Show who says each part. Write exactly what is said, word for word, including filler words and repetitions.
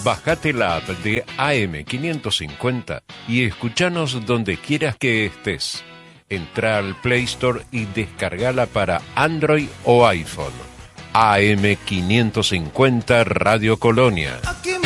Speaker 1: Bajate la app de A M quinientos cincuenta y escuchanos donde quieras que estés. Entra al Play Store y descargala para Android o iPhone. A M quinientos cincuenta Radio Colonia.
Speaker 2: Aquí